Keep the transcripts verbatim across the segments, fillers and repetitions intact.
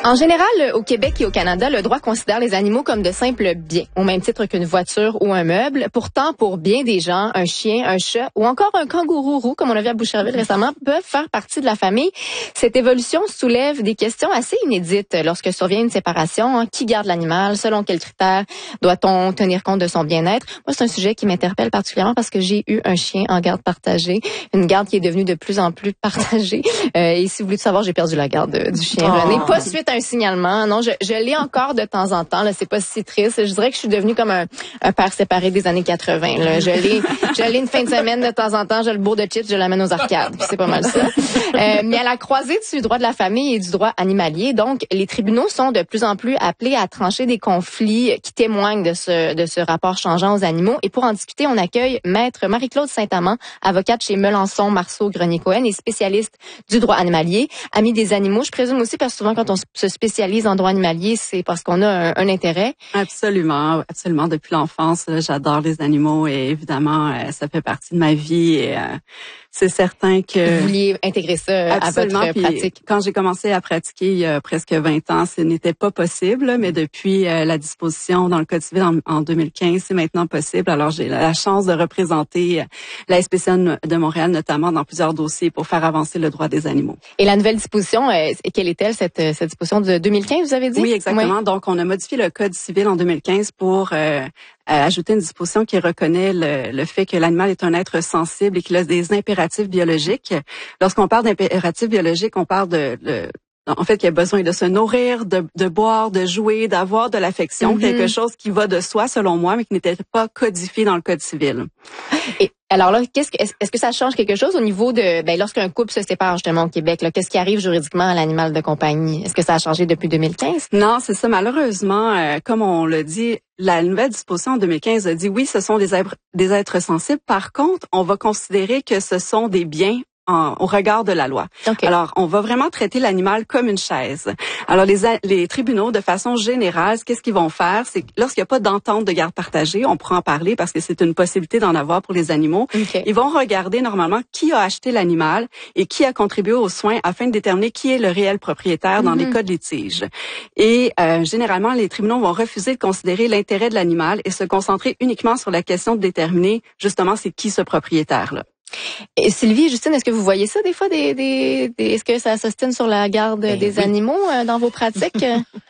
En général, au Québec et au Canada, le droit considère les animaux comme de simples biens, au même titre qu'une voiture ou un meuble. Pourtant, pour bien des gens, un chien, un chat ou encore un kangourou roux, comme on a vu à Boucherville récemment, peuvent faire partie de la famille. Cette évolution soulève des questions assez inédites lorsque survient une séparation. Hein. Qui garde l'animal? Selon quels critères doit-on tenir compte de son bien-être? Moi, c'est un sujet qui m'interpelle particulièrement parce que j'ai eu un chien en garde partagée, une garde qui est devenue de plus en plus partagée. Euh, et si vous voulez tout savoir, j'ai perdu la garde du chien oh. René. Pas suite à un signalement. Non, je, je l'ai encore de temps en temps. Là, c'est pas si triste. Je dirais que je suis devenue comme un, un père séparé des années quatre-vingts. Là. Je l'ai, je l'ai une fin de semaine de temps en temps. J'ai le beau de chips, je l'amène aux arcades. C'est pas mal ça. Euh, mais à la croisée du droit de la famille et du droit animalier, donc les tribunaux sont de plus en plus appelés à trancher des conflits qui témoignent de ce de ce rapport changeant aux animaux. Et pour en discuter, on accueille Maître Marie-Claude Saint-Amand, avocate chez Melançon, Marceau, Grenier-Cohen et spécialiste du droit animalier, amie des animaux. Je présume aussi parce que souvent quand on se spécialise en droit animalier, c'est parce qu'on a un, un intérêt. Absolument, absolument. Depuis l'enfance, j'adore les animaux et évidemment, ça fait partie de ma vie et euh, c'est certain que... Vous vouliez intégrer ça absolument, à votre puis pratique. Quand j'ai commencé à pratiquer il y a presque vingt ans, ce n'était pas possible, mais depuis euh, la disposition dans le Code civil en, en deux mille quinze, c'est maintenant possible. Alors, j'ai la chance de représenter la S P C A de Montréal, notamment dans plusieurs dossiers pour faire avancer le droit des animaux. Et la nouvelle disposition, euh, quelle est-elle, cette, cette disposition de deux mille quinze, vous avez dit? Oui, exactement. Oui. Donc, on a modifié le Code civil en deux mille quinze pour euh, ajouter une disposition qui reconnaît le, le fait que l'animal est un être sensible et qu'il a des impératifs biologiques. Lorsqu'on parle d'impératifs biologiques, on parle de... de en fait, qu'il a besoin de se nourrir, de, de boire, de jouer, d'avoir de l'affection, mm-hmm. quelque chose qui va de soi, selon moi, mais qui n'était pas codifié dans le Code civil. Et alors là, qu'est-ce que, est-ce que ça change quelque chose au niveau de, ben, lorsqu'un couple se sépare justement au Québec, là, qu'est-ce qui arrive juridiquement à l'animal de compagnie? Est-ce que ça a changé depuis deux mille quinze? Non, c'est ça. Malheureusement, euh, comme on l'a dit, la nouvelle disposition en deux mille quinze a dit oui, ce sont des êtres, des êtres sensibles. Par contre, on va considérer que ce sont des biens En, au regard de la loi. Okay. Alors, on va vraiment traiter l'animal comme une chaise. Alors, les, les tribunaux, de façon générale, qu'est-ce qu'ils vont faire? C'est que lorsqu'il n'y a pas d'entente de garde partagée, on pourra en parler parce que c'est une possibilité d'en avoir pour les animaux. Okay. Ils vont regarder normalement qui a acheté l'animal et qui a contribué aux soins afin de déterminer qui est le réel propriétaire dans mm-hmm. les cas de litige. Et euh, généralement, les tribunaux vont refuser de considérer l'intérêt de l'animal et se concentrer uniquement sur la question de déterminer justement c'est qui ce propriétaire-là. Et Sylvie, Justine, est-ce que vous voyez ça des fois, des, des, des est-ce que ça s'ostine sur la garde ben des oui. animaux euh, dans vos pratiques?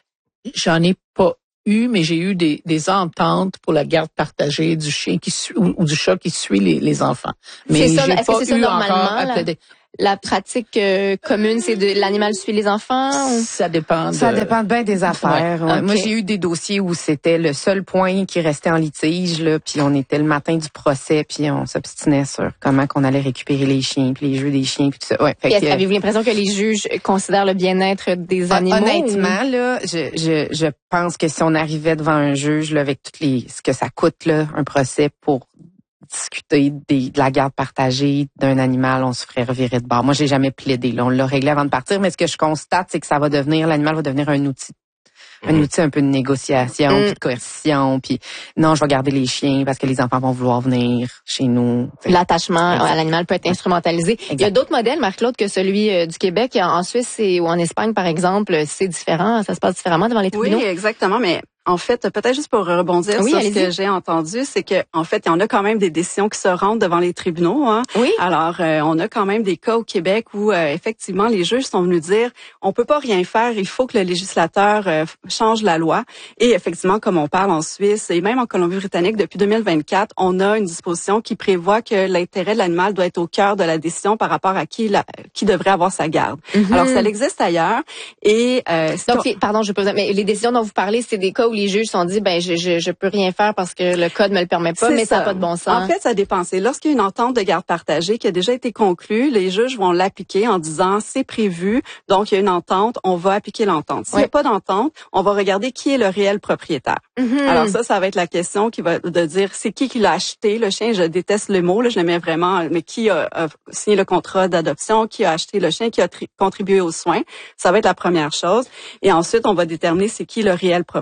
J'en ai pas eu, mais j'ai eu des, des ententes pour la garde partagée du chien qui suit, ou, ou du chat qui suit les, les enfants. Mais c'est ça, j'ai est-ce pas que c'est ça eu normalement? Encore la, la pratique euh, commune, c'est de l'animal suit les enfants? Ou? Ça dépend. De... Ça dépend bien des affaires. Ouais. Okay. Moi, j'ai eu des dossiers où c'était le seul point qui restait en litige, là, puis on était le matin du procès, puis on s'obstinait sur comment qu'on allait récupérer les chiens, puis les jeux des chiens, puis tout ça. Ouais, fait que, avez-vous l'impression que les juges considèrent le bien-être des animaux? Honnêtement, ou... là, je, je, je pense que si on arrivait devant un juge là, avec toutes les ce que ça coûte là, un procès pour discuter des, de la garde partagée d'un animal, on se ferait revirer de bord. Moi, j'ai jamais plaidé. Là. On l'a réglé avant de partir, mais ce que je constate, c'est que ça va devenir, l'animal va devenir un outil. Un outil un peu de négociation, mm. puis de coercition, puis non, je vais garder les chiens parce que les enfants vont vouloir venir chez nous. L'attachement à l'animal peut être instrumentalisé. Exact. Il y a d'autres modèles, Marc-Claude, que celui euh, du Québec. En Suisse et, ou en Espagne, par exemple, c'est différent. Ça se passe différemment devant les tribunaux. Oui, exactement, mais en fait, peut-être juste pour rebondir oui, sur allez-y. ce que j'ai entendu, c'est que en fait, il y en a quand même des décisions qui se rendent devant les tribunaux. Hein. Oui. Alors, euh, on a quand même des cas au Québec où euh, effectivement les juges sont venus dire, on peut pas rien faire, il faut que le législateur euh, change la loi. Et effectivement, comme on parle en Suisse et même en Colombie-Britannique depuis deux mille vingt-quatre, on a une disposition qui prévoit que l'intérêt de l'animal doit être au cœur de la décision par rapport à qui la, qui devrait avoir sa garde. Mm-hmm. Alors, ça existe ailleurs. Et euh, donc, on... pardon, je peux. Mais les décisions dont vous parlez, c'est des cas où les juges sont dit, ben je, je je peux rien faire parce que le code me le permet pas, c'est mais ça n'a pas de bon sens. En fait, ça dépend. C'est lorsqu'il y a une entente de garde partagée qui a déjà été conclue, les juges vont l'appliquer en disant c'est prévu, donc il y a une entente, on va appliquer l'entente. S'il n'y ouais. a pas d'entente, on va regarder qui est le réel propriétaire. Mm-hmm. Alors ça, ça va être la question qui va de dire c'est qui qui l'a acheté le chien. Je déteste le mot, là, je le mets vraiment, mais qui a, a signé le contrat d'adoption, qui a acheté le chien, qui a tri- contribué aux soins. Ça va être la première chose. Et ensuite, on va déterminer c'est qui le réel propriétaire.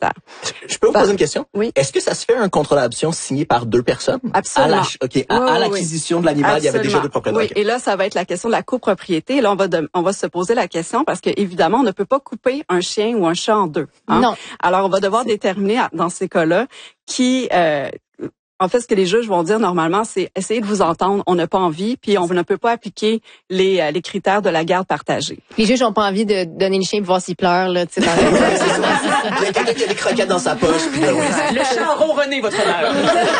faire. Je peux vous Bah, poser une question? Oui. Est-ce que ça se fait un contrat d'adoption signé par deux personnes? Absolument. À la, OK. À, Oui, à oui, l'acquisition oui. de l'animal, Absolument. il y avait déjà deux propriétaires. Oui. Okay. Et là, ça va être la question de la copropriété. Et là, on va, de, on va se poser la question parce que, évidemment, on ne peut pas couper un chien ou un chat en deux. Hein? Non. Alors, on va devoir déterminer, dans ces cas-là, qui... Euh, En fait, ce que les juges vont dire normalement, c'est essayer de vous entendre. On n'a pas envie, puis on ne peut pas appliquer les, euh, les critères de la garde partagée. Les juges n'ont pas envie de donner le chien pour voir s'il pleure, là, tu sais, dans Il y a quelqu'un qui a des croquettes dans sa poche. Puis là, ouais. Le chat a ronronné, votre honneur.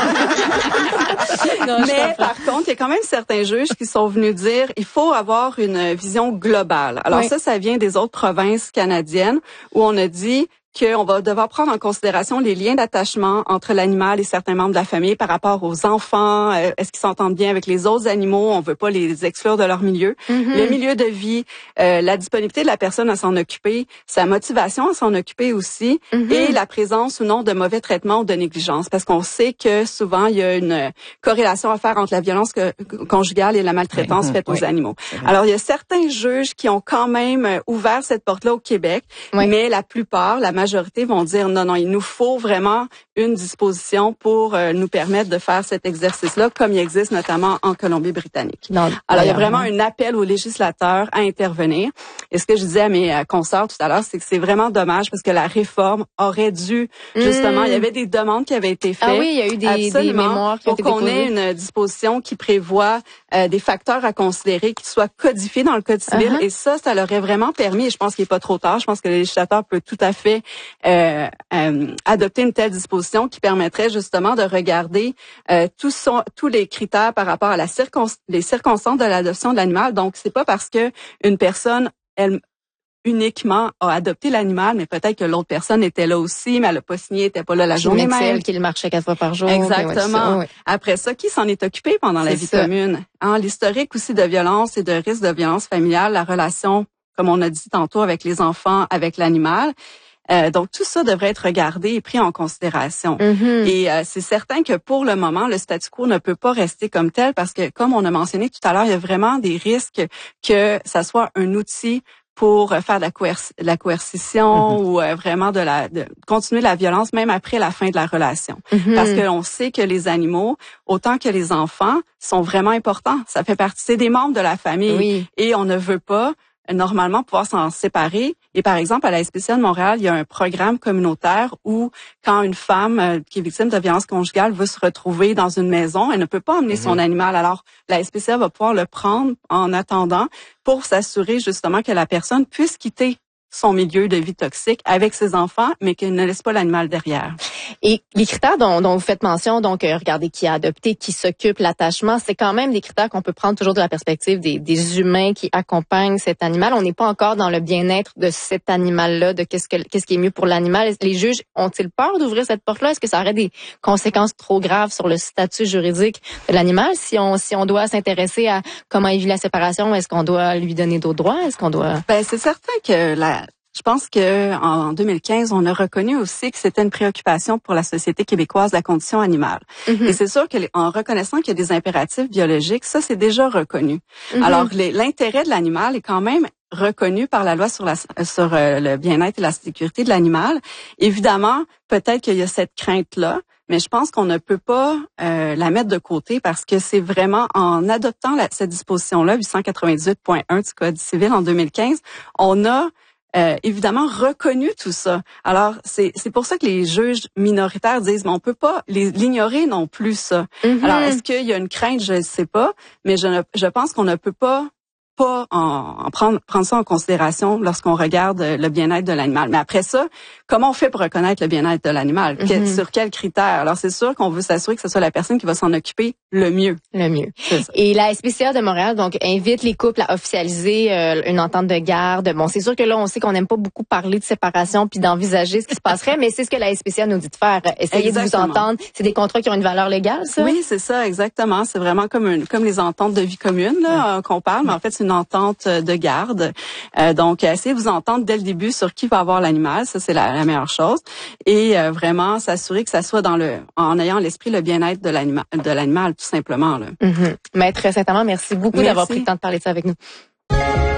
Non, Mais par contre, il y a quand même certains juges qui sont venus dire il faut avoir une vision globale. Alors oui. ça, ça vient des autres provinces canadiennes où on a dit qu'on va devoir prendre en considération les liens d'attachement entre l'animal et certains membres de la famille par rapport aux enfants. Euh, est-ce qu'ils s'entendent bien avec les autres animaux? On veut pas les exclure de leur milieu. Mm-hmm. Le milieu de vie, euh, la disponibilité de la personne à s'en occuper, sa motivation à s'en occuper aussi, Mm-hmm. et la présence ou non de mauvais traitements ou de négligence. Parce qu'on sait que souvent, il y a une corrélation à faire entre la violence que, conjugale et la maltraitance Oui. faite Oui. aux animaux. Alors, il y a certains juges qui ont quand même ouvert cette porte-là au Québec, Oui. mais la plupart, la majorité vont dire non, non, il nous faut vraiment une disposition pour euh, nous permettre de faire cet exercice-là, comme il existe notamment en Colombie-Britannique. Non, Alors, il y a d'ailleurs, vraiment un appel aux législateurs à intervenir. Et ce que je disais à mes euh, consoeurs tout à l'heure, c'est que c'est vraiment dommage parce que la réforme aurait dû, justement, Mm. il y avait des demandes qui avaient été faites. Ah oui, il y a eu des, des Absolument, mémoires qui ont pour été qu'on ait déposées. une disposition qui prévoit euh, des facteurs à considérer qui soient codifiés dans le Code civil. Uh-huh. Et ça, ça leur aurait vraiment permis, et je pense qu'il n'est pas trop tard, je pense que le législateur peut tout à fait euh, euh, adopter une telle disposition qui permettrait justement de regarder euh, tous, son, tous les critères par rapport à la circon, les circonstances de l'adoption de l'animal. Donc, c'est pas parce que une personne, elle uniquement a adopté l'animal, mais peut-être que l'autre personne était là aussi, mais elle n'a pas signé, était pas là la Puis journée le médecin même. qui le marchait quatre fois par jour. Exactement. puis ouais, tout ça, ouais. Après ça, qui s'en est occupé pendant la C'est vie ça. commune? Hein, l'historique aussi de violence et de risque de violence familiale, la relation, comme on a dit tantôt, avec les enfants, avec l'animal. Euh, donc, tout ça devrait être regardé et pris en considération. Mm-hmm. Et euh, c'est certain que pour le moment, le statu quo ne peut pas rester comme tel parce que, comme on a mentionné tout à l'heure, il y a vraiment des risques que ça soit un outil pour faire de la, coerc- de la coercition Mm-hmm. ou euh, vraiment de la de continuer la violence même après la fin de la relation. Mm-hmm. Parce que on sait que les animaux, autant que les enfants, sont vraiment importants. Ça fait partie, c'est des membres de la famille. Oui. Et on ne veut pas normalement pouvoir s'en séparer. Et par exemple, à la S P C A de Montréal, il y a un programme communautaire où quand une femme euh, qui est victime de violence conjugale veut se retrouver dans une maison, elle ne peut pas emmener Mm-hmm. son animal. Alors, la S P C A va pouvoir le prendre en attendant pour s'assurer justement que la personne puisse quitter son milieu de vie toxique avec ses enfants, mais qu'elle ne laisse pas l'animal derrière. Et les critères dont, dont vous faites mention, donc euh, regardez qui a adopté, qui s'occupe, l'attachement, c'est quand même des critères qu'on peut prendre toujours de la perspective des, des humains qui accompagnent cet animal. On n'est pas encore dans le bien-être de cet animal-là, de qu'est-ce que qu'est-ce qui est mieux pour l'animal. Les juges ont-ils peur d'ouvrir cette porte-là? Est-ce que ça aurait des conséquences trop graves sur le statut juridique de l'animal si on si on doit s'intéresser à comment il vit la séparation? Est-ce qu'on doit lui donner d'autres droits? Est-ce qu'on doit... Ben, c'est certain que la Je pense que en deux mille quinze, on a reconnu aussi que c'était une préoccupation pour la société québécoise la condition animale. Mm-hmm. Et c'est sûr que les- en reconnaissant qu'il y a des impératifs biologiques, ça c'est déjà reconnu. Mm-hmm. Alors les- l'intérêt de l'animal est quand même reconnu par la loi sur la sur euh, le bien-être et la sécurité de l'animal. Évidemment, peut-être qu'il y a cette crainte-là, mais je pense qu'on ne peut pas euh, la mettre de côté parce que c'est vraiment en adoptant la, cette disposition-là, huit cent quatre-vingt-dix-huit point un du Code civil en deux mille quinze, on a Euh, évidemment reconnu tout ça. Alors c'est c'est pour ça que les juges minoritaires disent mais on peut pas les, l'ignorer non plus ça. Mm-hmm. Alors est-ce qu'il y a une crainte, je ne sais pas, mais je ne, je pense qu'on ne peut pas pas en, en prendre prendre ça en considération lorsqu'on regarde le bien-être de l'animal. Mais après ça, comment on fait pour reconnaître le bien-être de l'animal? Que- Mm-hmm. Sur quels critères? Alors c'est sûr qu'on veut s'assurer que ce soit la personne qui va s'en occuper le mieux. Le mieux. C'est ça. Et la S P C A de Montréal donc invite les couples à officialiser euh, une entente de garde. Bon, c'est sûr que là on sait qu'on n'aime pas beaucoup parler de séparation puis d'envisager ce qui se passerait, mais c'est ce que la S P C A nous dit de faire. Essayez de Exactement. vous entendre. C'est des contrats qui ont une valeur légale, ça? Oui, c'est ça, exactement. C'est vraiment comme une, comme les ententes de vie commune là, euh, qu'on parle, mais en fait, c'est une entente de garde. Euh, donc, essayez de vous entendre dès le début sur qui va avoir l'animal. Ça, c'est la, la meilleure chose. Et euh, vraiment s'assurer que ça soit dans le, en ayant à l'esprit le bien-être de l'animal, de l'animal, tout simplement. Là. Mm-hmm. Maître Saint-Amand, merci beaucoup Merci. d'avoir pris le temps de parler de ça avec nous.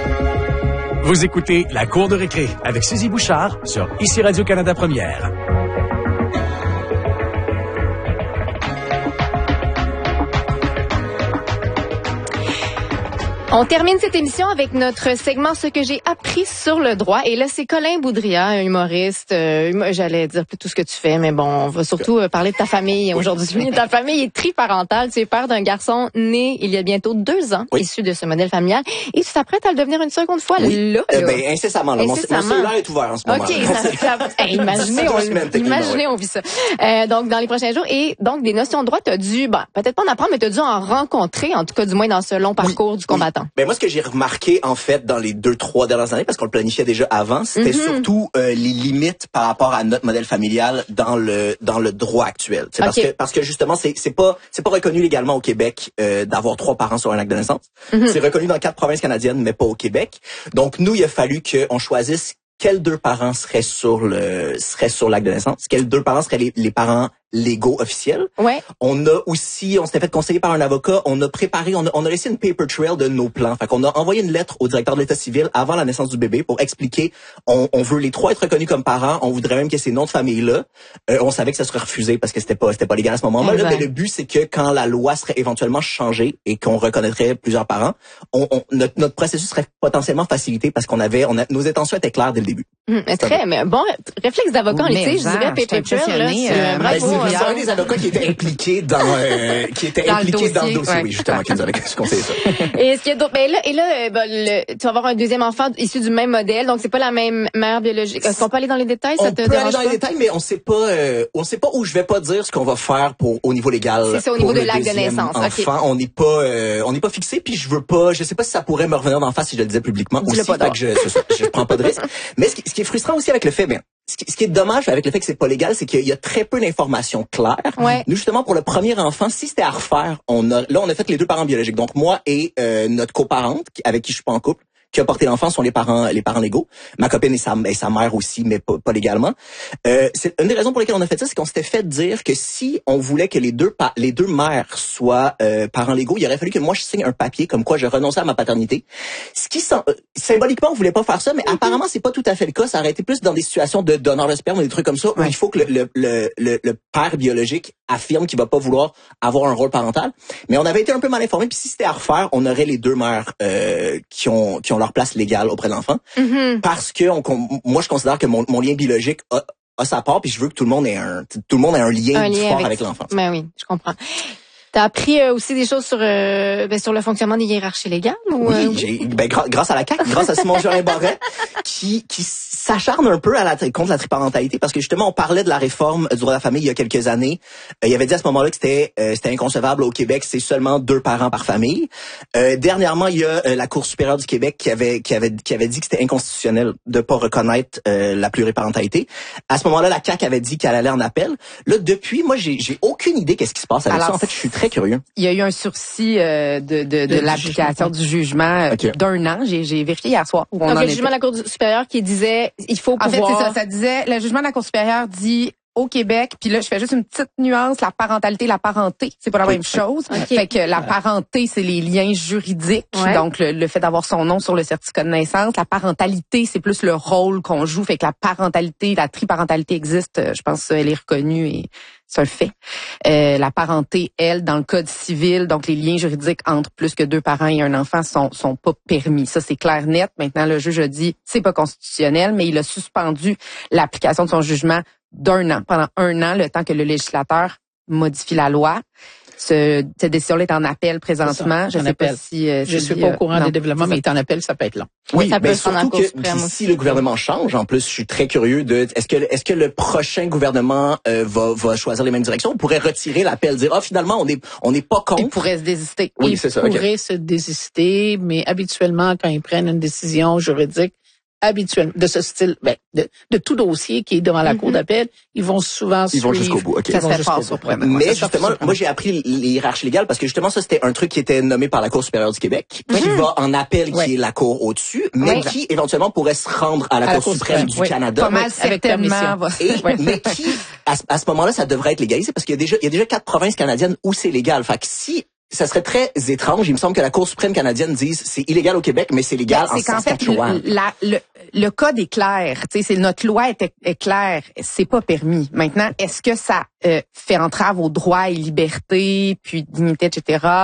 Vous écoutez La Cour de récré avec Suzy Bouchard sur Ici Radio-Canada Première. On termine cette émission avec notre segment « Ce que j'ai appris sur le droit ». Et là, c'est Colin Boudria, un humoriste. Euh, j'allais dire tout ce que tu fais, mais bon, on va surtout euh, parler de ta famille aujourd'hui. Ta famille est triparentale. Tu es père d'un garçon né il y a bientôt deux ans, oui. issu de ce modèle familial. Et tu t'apprêtes à le devenir une seconde fois, oui. là. Euh, là. Ben, incessamment. Là. incessamment. Mon, mon cellulaire est ouvert en ce moment. OK. Ça, ça, hey, imaginez, on, semaines, imaginez on vit ça. Euh, donc, dans les prochains jours. Et donc, des notions de droit, tu as dû, ben, peut-être pas en apprendre, mais tu as dû en rencontrer, en tout cas, du moins dans ce long parcours oui. du combattant. Oui. Ben, moi, ce que j'ai remarqué, en fait, dans les deux, trois dernières années, parce qu'on le planifiait déjà avant, c'était mm-hmm. surtout euh, les limites par rapport à notre modèle familial dans le dans le droit actuel. C'est parce okay. que parce que justement, c'est c'est pas c'est pas reconnu légalement au Québec euh, d'avoir trois parents sur un acte de naissance. Mm-hmm. C'est reconnu dans quatre provinces canadiennes, mais pas au Québec. Donc, nous, il a fallu qu'on choisisse quels deux parents seraient sur le seraient sur l'acte de naissance, quels deux parents seraient les, les parents légaux officiels. Ouais. On a aussi, on s'était fait conseiller par un avocat, on a préparé, on a, on a laissé une paper trail de nos plans. Fait qu'on a envoyé une lettre au directeur de l'État civil avant la naissance du bébé pour expliquer, on, on veut les trois être reconnus comme parents, on voudrait même qu'il y ait ces noms de famille-là. Euh, on savait que ça serait refusé parce que c'était pas, c'était pas légal à ce moment-là. Là, mais le but, c'est que quand la loi serait éventuellement changée et qu'on reconnaîtrait plusieurs parents, on, on, notre, notre processus serait potentiellement facilité parce qu'on avait, on a, nos intentions étaient claires dès le début. Mmh, très, mais bon, réflexe d'avocat, oui, on était, je dirais, paper trail, là. Euh, bravo. Ben, c'est un des avocats qui était impliqué dans euh, qui était dans impliqué le dans le dossier, ouais. oui, justement, qui nous avait conseillé ça. Et est-ce qu'il y a d'autres, ben là, et là, ben, le, tu vas avoir un deuxième enfant issu du même modèle, donc c'est pas la même mère biologique. Est-ce qu'on peut aller dans les détails? On ça te peut aller dans pas? les détails, mais on sait pas, euh, on sait pas où je vais pas dire ce qu'on va faire pour au niveau légal. C'est ça, au niveau de l'acte de naissance. Enfant, okay. on n'est pas, euh, on n'est pas fixé, puis je veux pas, je sais pas si ça pourrait me revenir d'en face si je le disais publiquement Dis-le aussi, pas fait que je, je, je prends pas de risque. Mais ce qui, ce qui est frustrant aussi avec le fait, ben, Ce qui, ce qui est dommage avec le fait que c'est pas légal, c'est qu'il y a très peu d'informations claires. Ouais. Nous, justement, pour le premier enfant, si c'était à refaire, on a, là, on a fait les deux parents biologiques. Donc, moi et euh, notre coparente, avec qui je suis pas en couple, qui a porté l'enfant, sont les parents, les parents légaux. Ma copine et sa, et sa mère aussi, mais pas, pas légalement. Euh, c'est une des raisons pour lesquelles on a fait ça, c'est qu'on s'était fait dire que si on voulait que les deux, pa- les deux mères soient euh, parents légaux, il aurait fallu que moi je signe un papier comme quoi je renonçais à ma paternité. Ce qui, euh, symboliquement, on voulait pas faire ça, mais mm-hmm. apparemment c'est pas tout à fait le cas. Ça aurait été plus dans des situations de donneur de sperme ou des trucs comme ça, où ouais. il faut que le, le, le, le, le père biologique affirme qu'il va pas vouloir avoir un rôle parental. Mais on avait été un peu mal informés. Puis si c'était à refaire, on aurait les deux mères euh, qui ont qui ont leur place légale auprès de l'enfant, mm-hmm. parce que on, moi je considère que mon, mon lien biologique a, a sa part, puis je veux que tout le monde ait un tout le monde ait un lien, un lien fort avec, avec l'enfant. Ben oui, je comprends. T'as appris euh, aussi des choses sur euh, ben, sur le fonctionnement des hiérarchies légales ou Oui, euh... j'ai ben gra- grâce à la C A Q, grâce à Simon Jorin Barret qui qui s'acharne un peu à la contre la triparentalité parce que justement on parlait de la réforme du droit de la famille il y a quelques années. Euh, il avait dit à ce moment-là que c'était euh, c'était inconcevable au Québec, c'est seulement deux parents par famille. Euh, dernièrement, il y a euh, la Cour supérieure du Québec qui avait qui avait qui avait dit que c'était inconstitutionnel de pas reconnaître euh, la pluriparentalité. À ce moment-là, la C A Q avait dit qu'elle allait en appel. Là, depuis, moi j'ai j'ai aucune idée qu'est-ce qui se passe avec Alors, ça. En fait, je suis très curieux. Il y a eu un sursis euh, de, de, de l'application du jugement, du jugement okay. d'un an. J'ai, j'ai vérifié hier soir. Où on Donc, en le jugement de la Cour supérieure qui disait il faut pouvoir... En fait, c'est ça. Ça disait, le jugement de la Cour supérieure dit au Québec, puis là, je fais juste une petite nuance, la parentalité, la parenté, c'est pas la okay. même chose. Okay. Fait que la parenté, c'est les liens juridiques, ouais. donc le, le fait d'avoir son nom sur le certificat de naissance. La parentalité, c'est plus le rôle qu'on joue. Fait que la parentalité, la triparentalité existe, je pense elle est reconnue et c'est un fait. Euh, la parenté, elle, dans le code civil, donc les liens juridiques entre plus que deux parents et un enfant sont sont pas permis. Ça, c'est clair net. Maintenant, le juge a dit c'est pas constitutionnel, mais il a suspendu l'application de son jugement d'un an, pendant un an, le temps que le législateur modifie la loi. Ce, cette décision-là est en appel présentement. Je ne sais appel. pas si... Euh, je suis pas au courant non, des développements, mais il est en appel, ça peut être long. Oui, ça mais peut surtout que si le gouvernement change, en plus, je suis très curieux de... Est-ce que est-ce que le prochain gouvernement euh, va va choisir les mêmes directions? On pourrait retirer l'appel, dire, ah, oh, finalement, on n'est on n'est pas contre. Il pourrait se désister. Oui, il c'est ça. Il pourrait okay. se désister, mais habituellement, quand ils prennent une décision juridique, habituellement, de ce style, ben, de, de tout dossier qui est devant la mm-hmm. cour d'appel, ils vont souvent ils suivre. Vont jusqu'au bout. Okay. Ça serait fort surprenant. Mais ouais, justement, moi, j'ai appris les hiérarchies légales parce que justement, ça, c'était un truc qui était nommé par la Cour supérieure du Québec, mm-hmm. qui va en appel, qui ouais. est la Cour au-dessus, mais oui. qui, éventuellement, pourrait se rendre à la, à Cour, la Cour suprême, suprême du oui. Canada. Pas mal, certainement. Et, mais qui, à, à ce moment-là, ça devrait être légalisé parce qu'il y a déjà, il y a déjà quatre provinces canadiennes où c'est légal. Fait que si ça serait très étrange. Il me semble que la Cour suprême canadienne dise c'est illégal au Québec, mais c'est légal ben, c'est en Saskatchewan. Fait, la, le, le code est clair. Tu sais, c'est notre loi est, est claire. C'est pas permis. Maintenant, est-ce que ça euh, fait entrave aux droits et libertés, puis dignité, et cetera.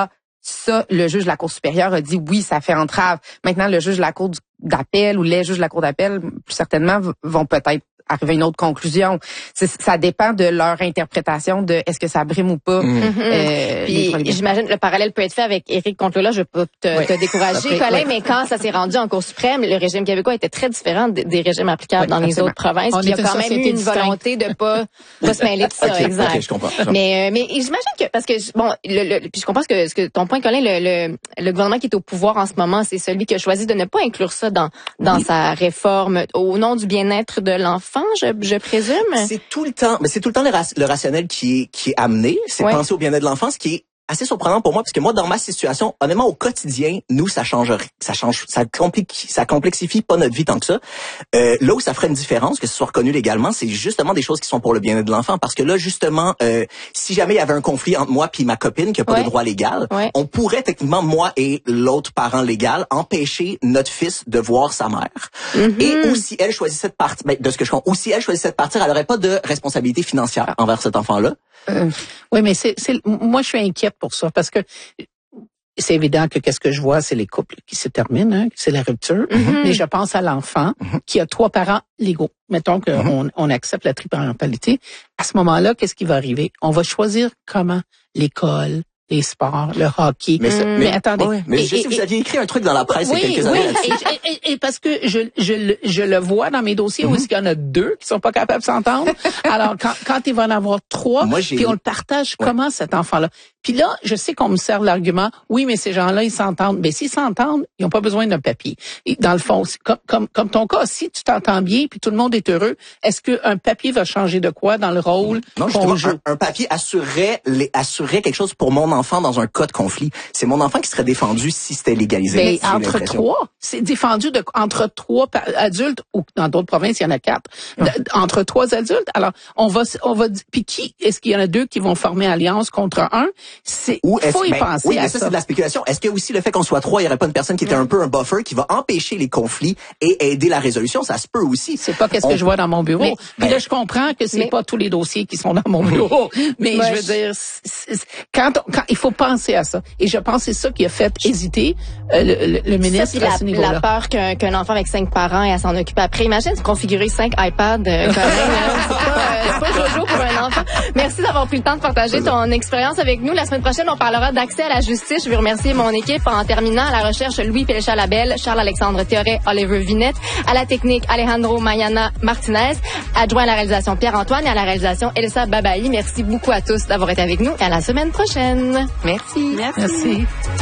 Ça, le juge de la Cour supérieure a dit oui, ça fait entrave. Maintenant, le juge de la Cour d'appel ou les juges de la Cour d'appel, plus certainement, vont peut-être arriver à une autre conclusion. C'est, ça dépend de leur interprétation de est-ce que ça brime ou pas. Mmh. Euh, Puis, j'imagine le parallèle peut être fait avec Éric Contola. Je peux te, oui. te décourager, peut, Colin, oui. mais quand ça s'est rendu en Cour suprême, le régime québécois était très différent des, des régimes applicables oui, dans absolument. les autres provinces. Puis il y a quand même eu une distinct. volonté de pas, pas se mêler de ça. Okay, exact. Okay, je comprends. Mais, mais j'imagine que parce que bon, le, le, puis je comprends ce que, ce que ton point, Colin, le, le, le gouvernement qui est au pouvoir en ce moment, c'est celui qui a choisi de ne pas inclure ça dans dans oui. sa réforme au nom du bien-être de l'enfant, je, je présume. C'est tout le temps, mais c'est tout le temps le, ra- le rationnel qui est qui est amené, c'est ouais. penser au bien-être de l'enfant, ce qui est assez surprenant pour moi parce que moi dans ma situation, honnêtement au quotidien, nous ça change ça change ça complique ça complexifie pas notre vie tant que ça. Euh, là où ça ferait une différence que ce soit reconnu légalement, c'est justement des choses qui sont pour le bien-être de l'enfant parce que là justement euh, si jamais il y avait un conflit entre moi puis ma copine qui a pas ouais. de droit légal, ouais. on pourrait techniquement moi et l'autre parent légal empêcher notre fils de voir sa mère. Mm-hmm. Et aussi elle choisissait de partir ben, de ce que je comprends, aussi elle choisissait de partir, elle aurait pas de responsabilité financière envers cet enfant-là. Euh, oui, mais c'est, c'est, moi, je suis inquiète pour ça parce que c'est évident que qu'est-ce que je vois, c'est les couples qui se terminent, hein, c'est la rupture. Mm-hmm. Mais je pense à l'enfant mm-hmm. qui a trois parents légaux. Mettons qu'on mm-hmm. on accepte la triparentalité. À ce moment-là, qu'est-ce qui va arriver? On va choisir comment l'école, les sports, le hockey. Mais, ça, mais, mais attendez. Ouais, mais et, je sais que vous aviez écrit un truc dans la presse oui, il y a quelques oui, années là-dessus. Et, et, et parce que je, je, je le vois dans mes dossiers mm-hmm. où il y en a deux qui sont pas capables de s'entendre. Alors, quand, quand il va en avoir trois, Moi, puis on le partage ouais. comment cet enfant-là? Puis là, je sais qu'on me sert l'argument, oui, mais ces gens-là, ils s'entendent. Mais s'ils s'entendent, ils n'ont pas besoin d'un papier. Et dans le fond, comme, comme, comme ton cas, si tu t'entends bien puis tout le monde est heureux, est-ce qu'un papier va changer de quoi dans le rôle Non, justement, un, un papier assurerait, les, assurerait quelque chose pour mon enfant dans un cas de conflit. C'est mon enfant qui serait défendu si c'était légalisé. Mais entre trois, c'est défendu de, entre trois adultes, ou dans d'autres provinces, il y en a quatre, de, entre trois adultes. Alors, on va, on va, puis qui, est-ce qu'il y en a deux qui vont former alliance contre un? C'est, Ou faut y ben, penser oui, à mais ça. ça, c'est de la spéculation. Est-ce que aussi le fait qu'on soit trois, il n'y aurait pas une personne qui était un peu un buffer qui va empêcher les conflits et aider la résolution? Ça se peut aussi. C'est pas qu'est-ce on... que je vois dans mon bureau. Mais, Puis ben, là, je comprends que c'est mais... pas tous les dossiers qui sont dans mon bureau. Mais moi, je veux je... dire, c'est, c'est, quand, on, quand il faut penser à ça. Et je pense que c'est ça qui a fait hésiter euh, le, le, le ministre ça, à ce niveau-là. La peur qu'un, qu'un enfant avec cinq parents et à s'en occuper après. Imagine se configurer cinq iPads euh, quand même. C'est pas, euh, c'est pas jojo pour un enfant. Merci d'avoir pris le temps de partager ton expérience avec nous. La semaine prochaine, on parlera d'accès à la justice. Je veux remercier mon équipe en terminant à la recherche Louis Pélécha-Labelle, Charles-Alexandre Théoret, Oliver Vinette, à la technique Alejandro Mayana Martinez, adjoint à la réalisation Pierre-Antoine et à la réalisation Elsa Babaï. Merci beaucoup à tous d'avoir été avec nous et à la semaine prochaine. Merci. Merci. Merci.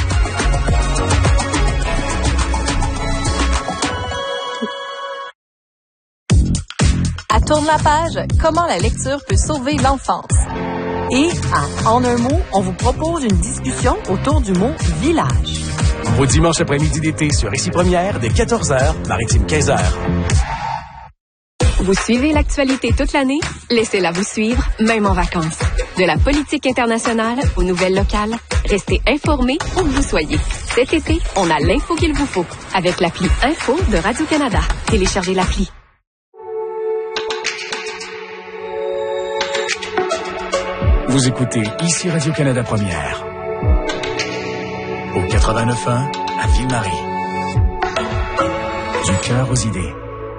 À Tourne la page, comment la lecture peut sauver l'enfance. Et à En un mot, on vous propose une discussion autour du mot village. Vos dimanches après-midi d'été sur Ici Première, dès quatorze heures, Maritime quinze heures. Vous suivez l'actualité toute l'année? Laissez-la vous suivre, même en vacances. De la politique internationale aux nouvelles locales, restez informés où que vous soyez. Cet été, on a l'info qu'il vous faut avec l'appli Info de Radio-Canada. Téléchargez l'appli. Vous écoutez Ici Radio-Canada Première. Au quatre-vingt-neuf un à Ville-Marie. Du cœur aux idées.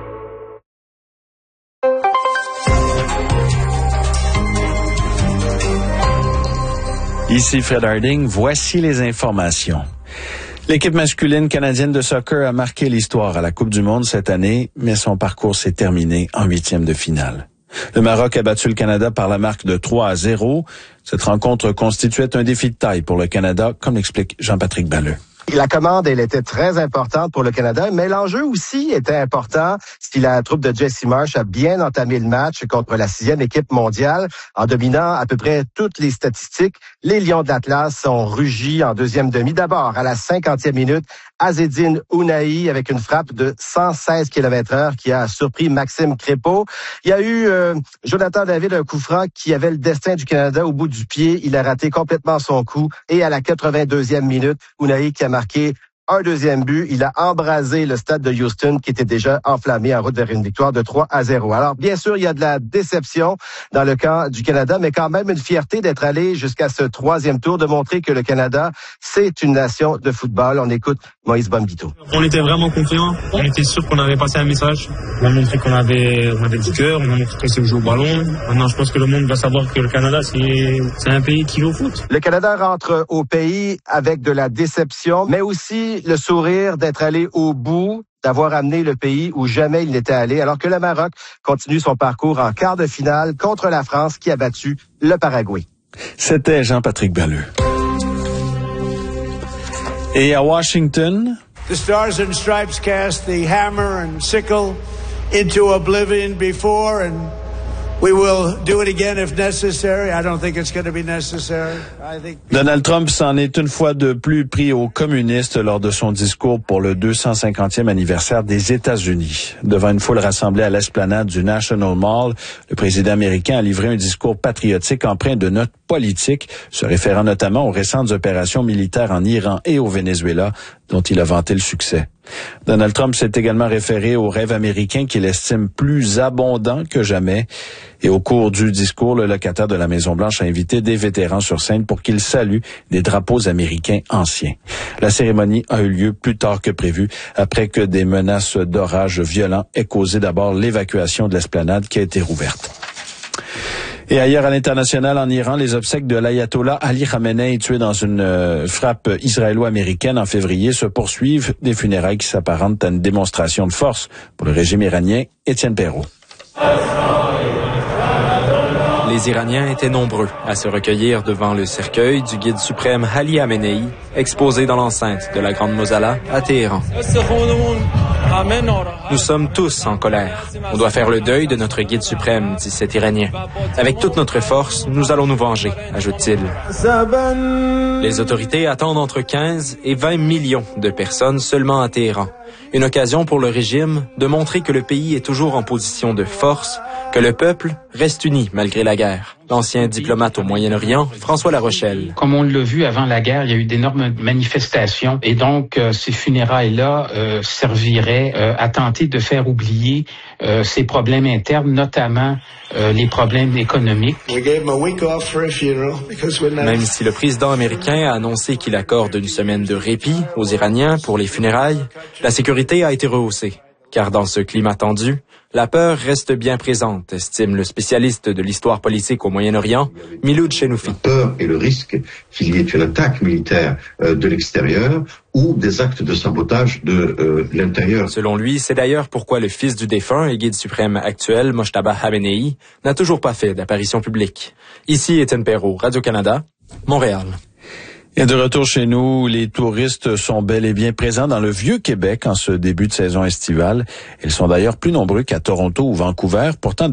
Ici Fred Harding, voici les informations. L'équipe masculine canadienne de soccer a marqué l'histoire à la Coupe du Monde cette année, mais son parcours s'est terminé en huitième de finale. Le Maroc a battu le Canada par la marque de trois à zéro. Cette rencontre constituait un défi de taille pour le Canada, comme l'explique Jean-Patrick Balleux. La commande, elle était très importante pour le Canada, mais l'enjeu aussi était important si la troupe de Jesse Marsh a bien entamé le match contre la sixième équipe mondiale en dominant à peu près toutes les statistiques. Les Lions de l'Atlas ont rugi en deuxième demi. D'abord, à la cinquantième minute, Azzedine Ounahi avec une frappe de cent seize kilomètres heure qui a surpris Maxime Crépeau. Il y a eu euh, Jonathan David, un coup franc qui avait le destin du Canada au bout du pied. Il a raté complètement son coup. Et à la quatre-vingt-deuxième minute, Ounahi qui a marqué un deuxième but. Il a embrasé le stade de Houston qui était déjà enflammé en route vers une victoire de trois à zéro. Alors, bien sûr, il y a de la déception dans le camp du Canada, mais quand même une fierté d'être allé jusqu'à ce troisième tour, de montrer que le Canada, c'est une nation de football. On écoute Moïse Bombito. On était vraiment confiants. On était sûr qu'on avait passé un message. On a montré qu'on avait, on avait du cœur. On a montré qu'on sait jouer au ballon. Maintenant, je pense que le monde va savoir que le Canada, c'est, c'est un pays qui joue au foot. Le Canada rentre au pays avec de la déception, mais aussi le sourire d'être allé au bout, d'avoir amené le pays où jamais il n'était allé, alors que le Maroc continue son parcours en quart de finale contre la France qui a battu le Paraguay. C'était Jean-Patrick Balleux. Et à Washington, The Stars and Stripes cast the hammer and sickle into oblivion before, and we will do it again if necessary. I don't think it's going to be necessary. I think Donald Trump s'en est une fois de plus pris aux communistes lors de son discours pour le deux cent cinquantième anniversaire des États-Unis. Devant une foule rassemblée à l'esplanade du National Mall, le président américain a livré un discours patriotique empreint de notes politiques, se référant notamment aux récentes opérations militaires en Iran et au Venezuela, dont il a vanté le succès. Donald Trump s'est également référé au rêve américain qu'il estime plus abondant que jamais. Et au cours du discours, le locataire de la Maison-Blanche a invité des vétérans sur scène pour qu'ils saluent des drapeaux américains anciens. La cérémonie a eu lieu plus tard que prévu, après que des menaces d'orage violents aient causé d'abord l'évacuation de l'esplanade qui a été rouverte. Et ailleurs à l'international, en Iran, les obsèques de l'ayatollah Ali Khamenei, tué dans une euh, frappe israélo-américaine en février, se poursuivent, des funérailles qui s'apparentent à une démonstration de force pour le régime iranien. Étienne Perrault. Les Iraniens étaient nombreux à se recueillir devant le cercueil du guide suprême Ali Khamenei, exposé dans l'enceinte de la Grande Mosala à Téhéran. Nous sommes tous en colère. On doit faire le deuil de notre guide suprême, dit cet Iranien. Avec toute notre force, nous allons nous venger, ajoute-t-il. Les autorités attendent entre quinze et vingt millions de personnes seulement à Téhéran. Une occasion pour le régime de montrer que le pays est toujours en position de force, que le peuple reste uni malgré la guerre. L'ancien diplomate au Moyen-Orient, François Larochelle. Comme on l'a vu avant la guerre, il y a eu d'énormes manifestations et donc euh, ces funérailles-là euh, serviraient euh, à tenter de faire oublier euh, ces problèmes internes, notamment euh, les problèmes économiques. Même si le président américain a annoncé qu'il accorde une semaine de répit aux Iraniens pour les funérailles, la sécurité a été rehaussée. Car dans ce climat tendu, la peur reste bien présente, estime le spécialiste de l'histoire politique au Moyen-Orient, Miloud Chenoufi. La peur et le risque qu'il y ait une attaque militaire euh, de l'extérieur ou des actes de sabotage de euh, l'intérieur. Selon lui, c'est d'ailleurs pourquoi le fils du défunt et guide suprême actuel, Mojtaba Khamenei, n'a toujours pas fait d'apparition publique. Ici Étienne Perrault, Radio-Canada, Montréal. Et de retour chez nous, les touristes sont bel et bien présents dans le Vieux-Québec en ce début de saison estivale. Ils sont d'ailleurs plus nombreux qu'à Toronto ou Vancouver, pourtant